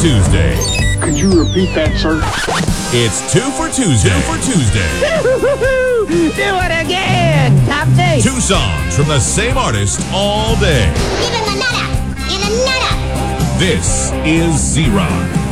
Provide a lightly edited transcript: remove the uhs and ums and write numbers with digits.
Tuesday. Could you repeat that, sir? It's 2 for Tuesday. 2 for Tuesday. Do it again! Top tape! 2 songs from the same artist all day. Give him a nutta! And a nutta! This is Z-Rock.